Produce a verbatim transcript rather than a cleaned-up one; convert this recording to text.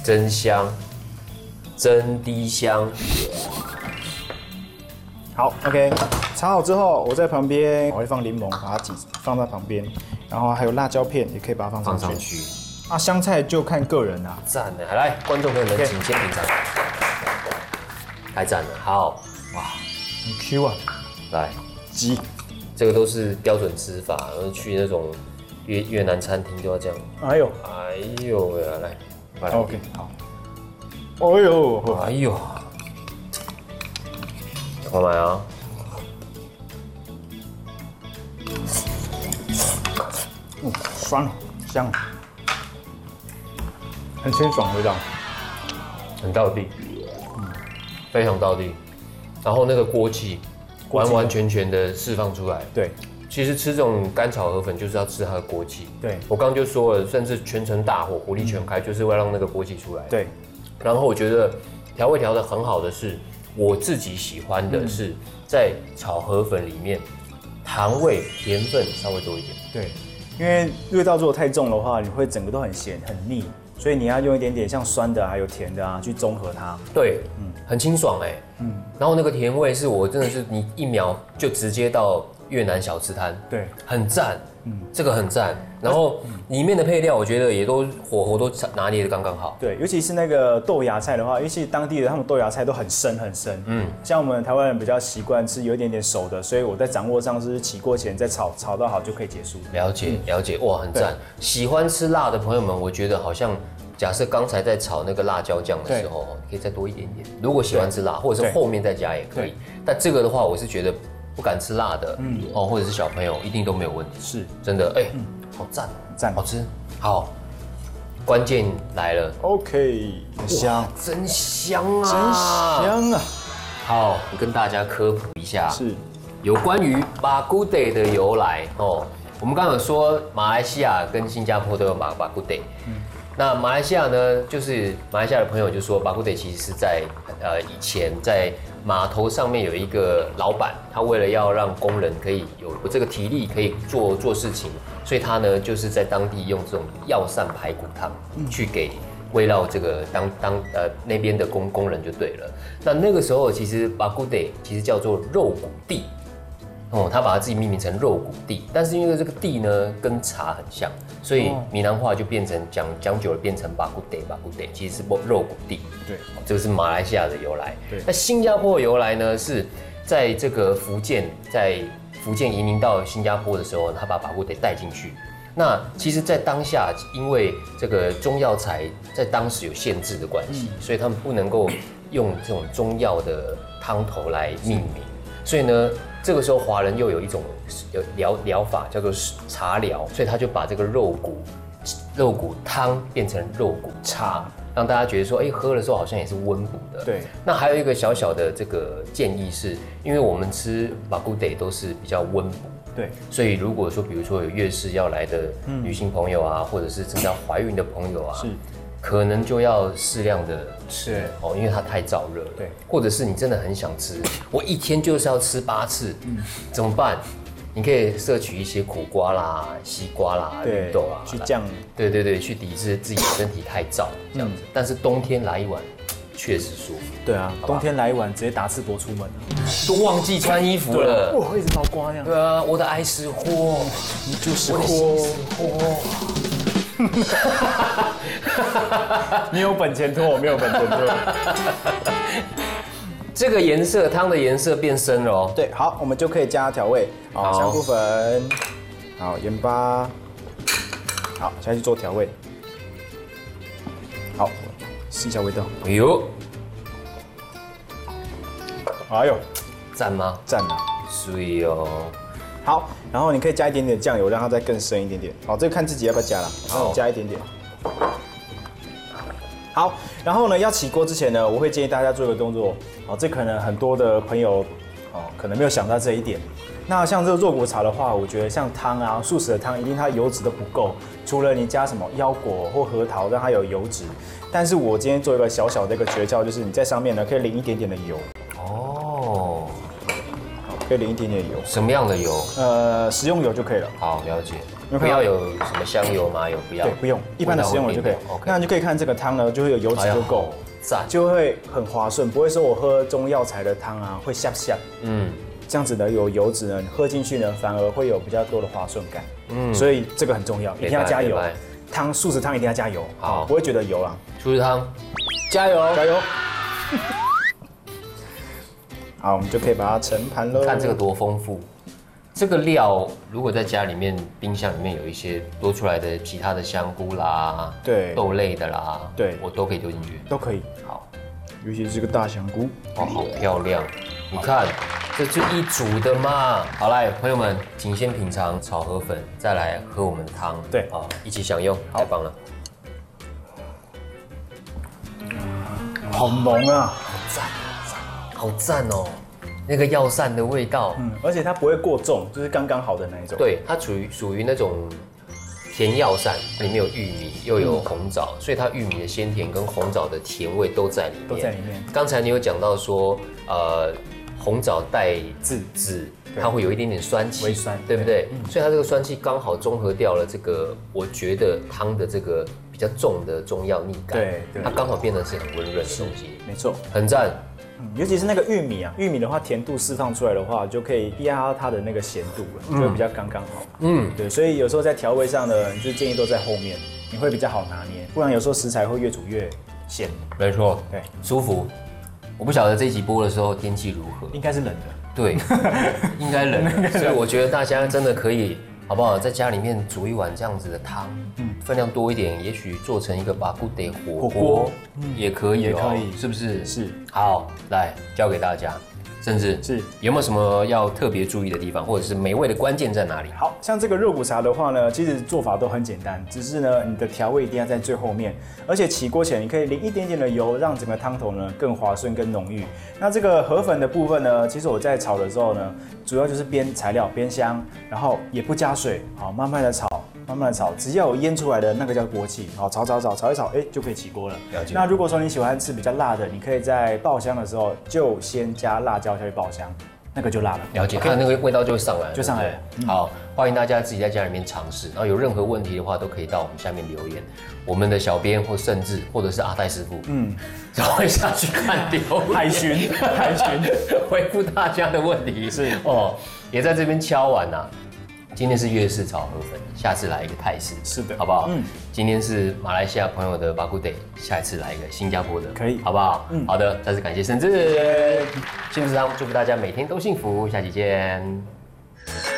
真香，真滴香。 好 ，OK， 炒好之后，我在旁边我会放柠檬，把它挤放在旁边，然后还有辣椒片，也可以把它放上去。 放上去。 啊，香菜就看个人啦。 赞的，来，观众朋友们，请先品尝。太赞了，好，哇， 很 Q 啊。 来， 鸡， 这个都是标准吃法，然后去那种越越南餐厅都要这样。 哎呦， 哎呦喂，来，快来 ，OK， 好。哎呦， 哎呦，快买啊！ 嗯，酸香，很清爽的味道， 很道地，嗯，非常道地。然后那个锅气完完全全的释放出来。 对， 其实吃这种干炒河粉就是要吃它的锅气。 对， 我刚刚就说了，甚至全程大火，火力全开，就是为了让那个锅气出来。 对。 然后我觉得调味调的很好的是，我自己喜欢的是在炒河粉里面，糖味甜分稍微多一点。 对，因为味道如果太重的话，你会整个都很咸很腻，所以你要用一点点像酸的还有甜的啊去综合它。 对，嗯，很清爽哎、欸，嗯，然后那个甜味是我真的是你一秒就直接到越南小吃摊， 对， 很赞，嗯，这个很赞。然后里面的配料我觉得也都火候都拿捏的刚刚好。 对，尤其是那个豆芽菜的话，尤其当地的他们豆芽菜都很深很深，嗯，像我们台湾人比较习惯吃有一点点熟的，所以我在掌握上是起锅前再炒，炒到好就可以结束。 了解了解，哇，很赞。喜欢吃辣的朋友们，我觉得好像假设刚才在炒那个辣椒酱的时候，可以再多一点点。如果喜欢吃辣，或者是后面再加也可以。但这个的话，我是觉得不敢吃辣的，嗯，哦，或者是小朋友一定都没有问题。 是， 真的，哎，好赞， 赞， 好吃，好。关键来了 ，OK， 很香， 真香啊， 真香啊！ 好，我跟大家科普一下， 是有关于巴古德的由来哦。我们刚刚有说马来西亚跟新加坡都有马巴古德，嗯，那马来西亚呢，就是马来西亚的朋友就说巴古德其实是在呃以前在码头上面有一个老板，他为了要让工人可以有这个体力可以做做事情，所以他呢就是在当地用这种药膳排骨汤去给慰劳这个当当呃那边的工工人就对了。那那个时候其实巴古德其实叫做肉骨地。哦，他把他自己命名成肉骨地，但是因为这个地呢跟茶很像，所以闽南话就变成讲讲久了变成巴古德巴古德，其实是肉骨地。 对， 这个是马来西亚的由来。 对， 那新加坡的由来呢是在这个福建，在福建移民到新加坡的时候，他把巴古德带进去。那其实，在当下，因为这个中药材在当时有限制的关系，嗯、所以他们不能够用这种中药的汤头来命名。所以呢，这个时候华人又有一种疗疗法叫做茶疗，所以他就把这个肉骨肉骨汤变成肉骨茶，让大家觉得说，哎，喝的时候好像也是温补的。 对。 那还有一个小小的这个建议是，因为我们吃巴古德都是比较温补。 对， 所以如果说，比如说有月事要来的女性朋友啊，嗯、或者是正在怀孕的朋友啊，是，可能就要适量的吃哦，因为它太燥热。 对， 或者是你真的很想吃，我一天就是要吃八次，嗯、怎么办？你可以摄取一些苦瓜啦、西瓜啦、绿豆啊， 去降， 对对对，去抵制自己身体太燥这样子。嗯、但是冬天来一碗。确实舒服。 对啊，冬天来一碗，直接打赤膊出门都忘记穿衣服了。 哇，一直包瓜呀。 对啊，我的爱是货， 你就是货。 你有本钱拖，我没有本钱拖。 这个颜色，汤的颜色变深了哦。 对，好，我们就可以加调味。好，香菇粉，好，盐巴，好，下去做调味。好。试一下味道。 哎呦， 哎呦， 赞吗？ 赞啊， 水哦。 好，然后你可以加一点点酱油，让它再更深一点点。好，这个看自己要不要加啦。好，加一点点。好，然后呢，要起锅之前呢，我会建议大家做一个动作。哦，这可能很多的朋友哦，可能没有想到这一点。那像这个肉骨茶的话，我觉得像汤啊，素食的汤一定它油脂都不够，除了你加什么腰果或核桃让它有油脂。但是我今天做一个小小的一个诀窍，就是你在上面呢可以淋一点点的油。哦，好，可以淋一点点油。 什么样的油？ 呃，食用油就可以了。 好，了解。 不要有什么香油麻油，不要。 对，不用，一般的食用油就可以。那你就可以看这个汤呢，就会有油脂就够， 赞， 就会很滑顺，不会说我喝中药材的汤啊会下下。嗯，这样子呢有油脂呢，你喝进去呢反而会有比较多的滑顺感。嗯，所以这个很重要，一定要加油。汤素食汤一定要加油，好，不会觉得油啊。 素食汤，加油， 加油。好，我们就可以把它盛盘了。 看这个多丰富，这个料如果在家里面冰箱里面有一些多出来的其他的香菇啦， 对， 豆类的啦， 对， 我都可以丢进去， 都可以。 好， 尤其是这个大香菇， 哦，好漂亮！你看，这就一煮的嘛。好来，朋友们，请先品尝炒河粉，再来喝我们的汤。 对， 啊，一起享用，太棒了。 好浓啊， 好赞，好赞哦！那个药膳的味道， 嗯，而且它不会过重，就是刚刚好的那一种。 对，它属于属于那种甜药膳，里面有玉米又有红枣，嗯、所以它玉米的鲜甜跟红枣的甜味都在里面。 都在里面。 刚才你有讲到说，呃，红枣带籽籽，它会有一点点酸气， 微酸， 对不对？嗯、所以它这个酸气刚好中和掉了这个，我觉得汤的这个比较重的中药腻感， 对对， 它刚好变得是很温润的东西， 没错， 很赞。 嗯，尤其是那个玉米啊，玉米的话甜度释放出来的话，就可以压它的那个咸度了，就会比较刚刚好。嗯，对，所以有时候在调味上呢，就建议都在后面，你会比较好拿捏，不然有时候食材会越煮越咸。 没错， 对， 舒服。我不晓得这一集播的时候天气如何， 应该是冷的。 对，应该冷的，所以我觉得大家真的可以。好不好？在家里面煮一碗这样子的汤，嗯，分量多一点，也许做成一个巴古德火锅，嗯，也可以， 也可以， 是不是？ 是。 好，来教给大家，甚至是有没有什么要特别注意的地方，或者是美味的关键在哪里？ 好像这个肉骨茶的话呢，其实做法都很简单，只是呢，你的调味一定要在最后面，而且起锅前你可以淋一点点的油，让整个汤头呢更滑顺、更浓郁。那这个河粉的部分呢，其实我在炒的时候呢，主要就是煸材料煸香，然后也不加水，好，慢慢的炒，慢慢的炒，只要有腌出来的那个叫锅气，好，炒炒炒炒一炒，哎，就可以起锅了。 了解。 那如果说你喜欢吃比较辣的，你可以在爆香的时候就先加辣椒下去爆香。那个就辣了， 了解，它那个味道就会上来了， 就上来了。 嗯、好，欢迎大家自己在家里面尝试，然后有任何问题的话，都可以到我们下面留言，我们的小编或甚至或者是阿戴师傅，嗯，就会下去看留言， 海巡，海巡， 回复大家的问题是哦，也在这边敲完呐、啊。今天是粤式炒河粉，下次来一个泰式， 是的， 好不好？嗯，今天是马来西亚朋友的巴古德，下一次来一个新加坡的， 可以， 好不好？嗯，好的，再次感谢甚至，幸福食堂，祝福大家每天都幸福，下期见。